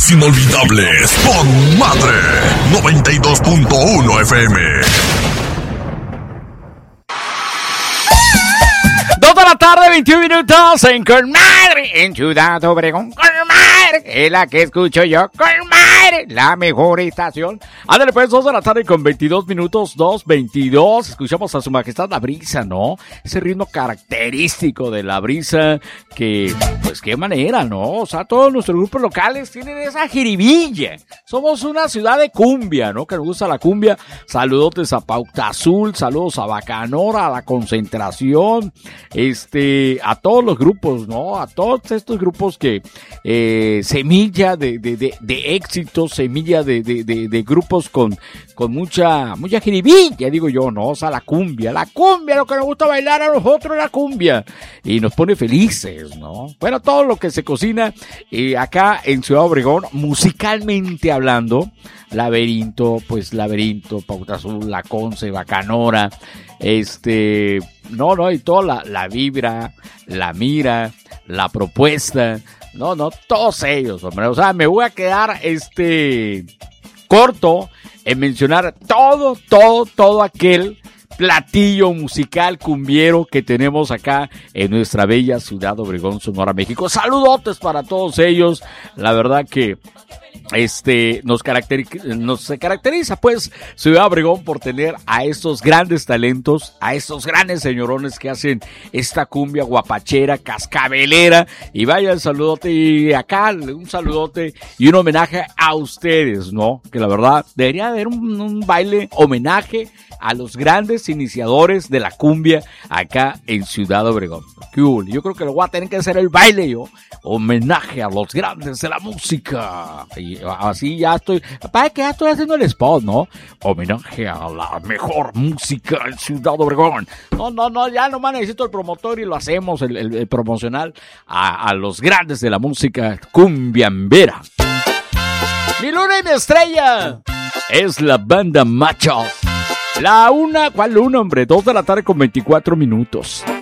Las inolvidables con Madre 92.1 FM. 2 de la tarde, 21 minutos en Con Madre, en Ciudad Obregón. Con Madre, es la que escucho yo. Con Madre, la mejor estación. Ándale pues, 2 de la tarde con 22 minutos, 2:22. Escuchamos a su majestad la brisa, ¿no? Ese ritmo característico de la brisa que, pues qué manera, ¿no? O sea, todos nuestros grupos locales tienen esa jiribilla. Somos una ciudad de cumbia, ¿no? Que nos gusta la cumbia. Saludotes a Pauta Azul, saludos a Bacanora, a La Concentración, a todos los grupos, ¿no? A todos estos grupos que, semilla de éxito, semilla de grupos con mucha jiribilla, digo yo, ¿no? O sea, la cumbia, lo que nos gusta bailar a nosotros, la cumbia. Y nos pone felices, ¿no? Bueno, todo lo que se cocina acá en Ciudad Obregón, musicalmente hablando, Laberinto, Pauta Azul, La Conce, Bacanora, y toda la vibra, la mira, la propuesta, todos ellos, hombre. O sea, me voy a quedar, corto en mencionar todo aquel platillo musical cumbiero que tenemos acá en nuestra bella Ciudad Obregón, Sonora, México. Saludotes para todos ellos. La verdad que nos caracteriza pues Ciudad Obregón por tener a estos grandes talentos, a estos grandes señorones que hacen esta cumbia guapachera, cascabelera. Y vaya el saludote, y acá un saludote y un homenaje a ustedes, ¿no? Que la verdad debería haber un baile homenaje a los grandes iniciadores de la cumbia acá en Ciudad Obregón. Cool. Yo creo que lo voy a tener que hacer el baile yo. Homenaje a los grandes de la música. Y así ya estoy. Para que ya estoy haciendo el spot, ¿no? Homenaje a la mejor música en Ciudad Obregón. No, ya nomás necesito el promotor y lo hacemos, el promocional a los grandes de la música cumbiambera. Mi luna y mi estrella es la banda Machos. ¿Cuál luna, hombre? 2 de la tarde con 24 minutos.